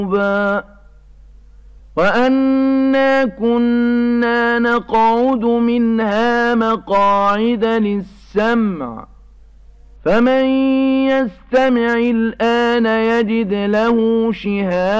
وأنا كنا نقعد منها مقاعد للسمع فمن يستمع الآن يجد له شهابا